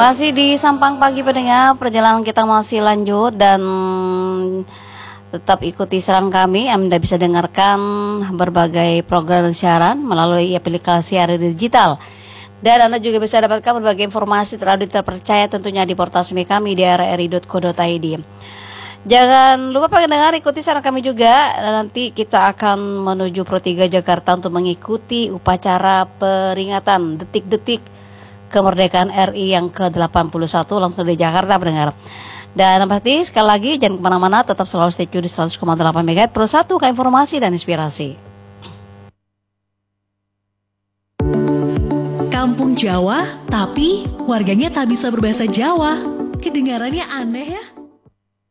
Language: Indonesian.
Masih di Sampang Pagi pendengar, perjalanan kita masih lanjut dan tetap ikuti saran kami. Anda bisa dengarkan berbagai program siaran melalui aplikasi radio digital. Dan Anda juga bisa dapatkan berbagai informasi terupdate terpercaya tentunya di portal resmi kami di rri.co.id. Jangan lupa pendengar ikuti saran kami juga. Nanti kita akan menuju Pro 3 Jakarta untuk mengikuti upacara peringatan detik-detik kemerdekaan RI yang ke-81 langsung dari Jakarta pendengar. Dan pasti sekali lagi jangan kemana-mana, tetap selalu stay tune di 100,8 MHz Pro 1 ke informasi dan inspirasi. Kampung Jawa, tapi warganya tak bisa berbahasa Jawa. Kedengarannya aneh ya?